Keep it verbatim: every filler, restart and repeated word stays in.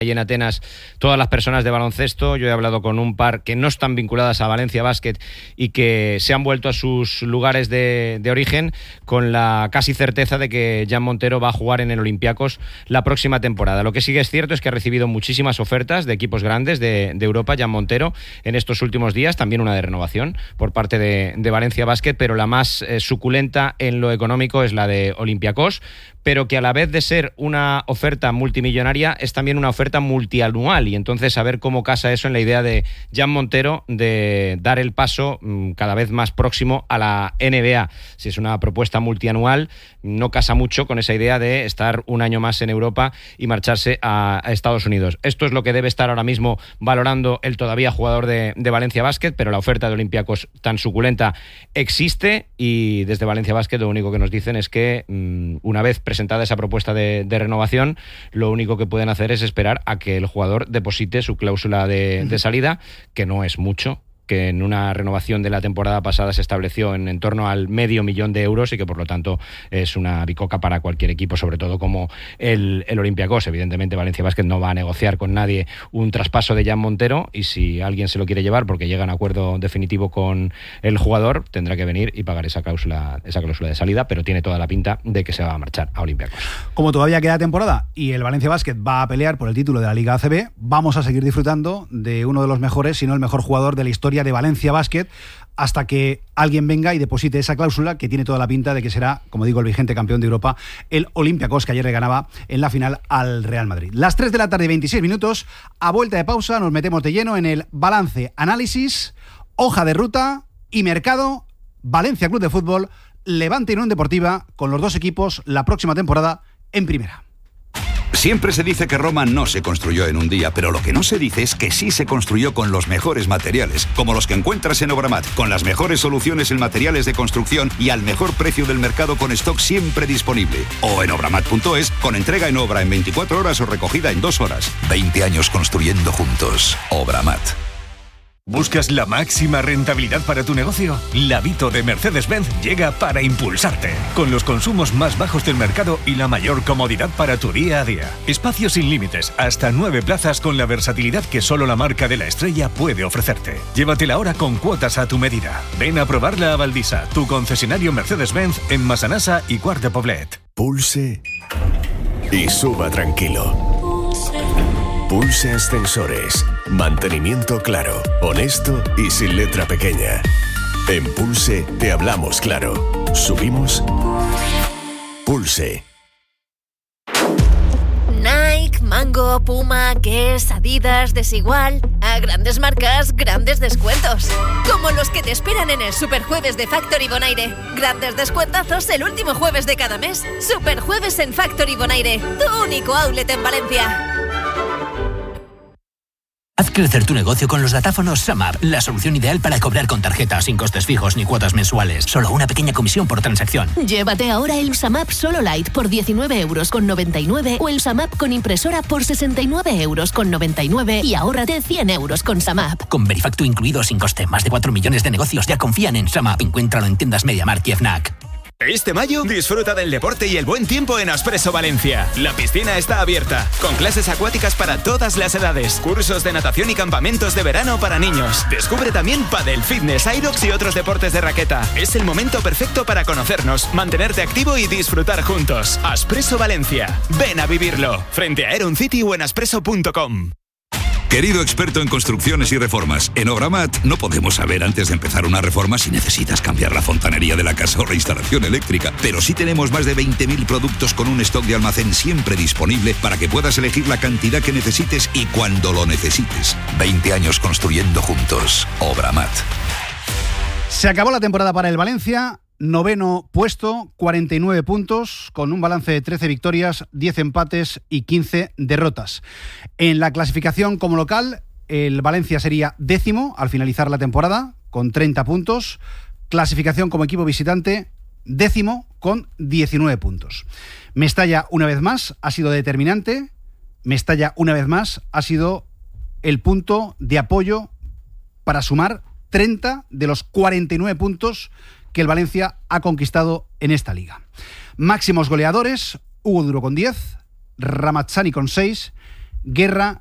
y en Atenas todas las personas de baloncesto. Yo he hablado con un par que no están vinculadas a Valencia Basket y que se han vuelto a sus lugares de, de origen con la casi certeza de que Jan Montero va a jugar en el Olympiacos la próxima temporada. Lo que sí que es cierto es que ha recibido muchísimas ofertas de equipos grandes de, de Europa, Jan Montero, en estos últimos días, también una de renovación por parte de, de Valencia Basket, pero la más eh, suculenta en lo económico es la de Olympiacos, pero que a la vez de ser una oferta multimillonaria es también una oferta multianual, y entonces a ver cómo casa eso en la idea de Jan Montero de dar el paso mmm, cada vez más próximo a la N B A. Si es una propuesta multianual, no casa mucho con esa idea de estar un año más en Europa y marcharse a, a Estados Unidos. Esto es lo que debe estar ahora mismo valorando el todavía jugador de, de Valencia Basket, pero la oferta de Olympiacos tan suculenta existe, y desde Valencia Basket lo único que nos dicen es que mmm, una vez presentada esa propuesta de, de renovación, lo único que pueden hacer es esperar a que el jugador deposite su cláusula de, de salida, que no es mucho, que en una renovación de la temporada pasada se estableció en, en torno al medio millón de euros y que por lo tanto es una bicoca para cualquier equipo, sobre todo como el, el Olympiacos. Evidentemente Valencia Basket no va a negociar con nadie un traspaso de Jan Montero, y si alguien se lo quiere llevar porque llega a un acuerdo definitivo con el jugador, tendrá que venir y pagar esa cláusula, esa cláusula de salida, pero tiene toda la pinta de que se va a marchar a Olympiacos. Como todavía queda temporada y el Valencia Basket va a pelear por el título de la Liga A C B, vamos a seguir disfrutando de uno de los mejores, si no el mejor jugador de la historia de Valencia Basket, hasta que alguien venga y deposite esa cláusula, que tiene toda la pinta de que será, como digo, el vigente campeón de Europa, el Olympiacos, que ayer le ganaba en la final al Real Madrid. Las tres de la tarde y veintiséis minutos, a vuelta de pausa nos metemos de lleno en el balance, análisis, hoja de ruta y mercado Valencia Club de Fútbol, Levante y Unión Deportiva, con los dos equipos la próxima temporada en primera. Siempre se dice que Roma no se construyó en un día, pero lo que no se dice es que sí se construyó con los mejores materiales, como los que encuentras en Obramat, con las mejores soluciones en materiales de construcción y al mejor precio del mercado, con stock siempre disponible. O en obramat punto es, con entrega en obra en veinticuatro horas o recogida en dos horas. veinte años construyendo juntos. Obramat. ¿Buscas la máxima rentabilidad para tu negocio? La Vito de Mercedes-Benz llega para impulsarte, con los consumos más bajos del mercado y la mayor comodidad para tu día a día. Espacios sin límites, hasta nueve plazas, con la versatilidad que solo la marca de la estrella puede ofrecerte. Llévatela ahora con cuotas a tu medida. Ven a probarla a Valdisa, tu concesionario Mercedes-Benz en Massanassa y Quart de Poblet. Pulse y suba tranquilo. Pulse Ascensores. Mantenimiento claro, honesto y sin letra pequeña. En Pulse te hablamos claro. Subimos. Pulse. Nike, Mango, Puma, Guess, Adidas, Desigual. A grandes marcas, grandes descuentos. Como los que te esperan en el Superjueves de Factory Bonaire. Grandes descuentazos el último jueves de cada mes. Superjueves en Factory Bonaire, tu único outlet en Valencia. Haz crecer tu negocio con los datáfonos SumUp, la solución ideal para cobrar con tarjeta, sin costes fijos ni cuotas mensuales. Solo una pequeña comisión por transacción. Llévate ahora el SumUp Solo Lite por diecinueve euros con noventa y nueve o el SumUp con impresora por sesenta y nueve euros con noventa y nueve y ahórrate cien euros con SumUp. Con Verifactu incluido sin coste, más de cuatro millones de negocios ya confían en SumUp. Encuéntralo en tiendas MediaMarkt y Fnac. Este mayo disfruta del deporte y el buen tiempo en Aspresso Valencia. La piscina está abierta, con clases acuáticas para todas las edades, cursos de natación y campamentos de verano para niños. Descubre también pádel, fitness, aerox y otros deportes de raqueta. Es el momento perfecto para conocernos, mantenerte activo y disfrutar juntos. Aspresso Valencia. Ven a vivirlo. Frente a Aeron City o en aspresso punto com. Querido experto en construcciones y reformas, en Obramat no podemos saber antes de empezar una reforma si necesitas cambiar la fontanería de la casa o la instalación eléctrica, pero sí tenemos más de veinte mil productos con un stock de almacén siempre disponible para que puedas elegir la cantidad que necesites y cuando lo necesites. veinte años construyendo juntos. Obramat. Se acabó la temporada para el Valencia. Noveno puesto, cuarenta y nueve puntos, con un balance de trece victorias, diez empates y quince derrotas. En la clasificación como local, el Valencia sería décimo al finalizar la temporada, con treinta puntos. Clasificación como equipo visitante, décimo con diecinueve puntos. Mestalla, una vez más, ha sido determinante. Mestalla, una vez más, ha sido el punto de apoyo para sumar treinta de los cuarenta y nueve puntos que el Valencia ha conquistado en esta liga. Máximos goleadores: Hugo Duro con diez, Ramazzani con seis, guerra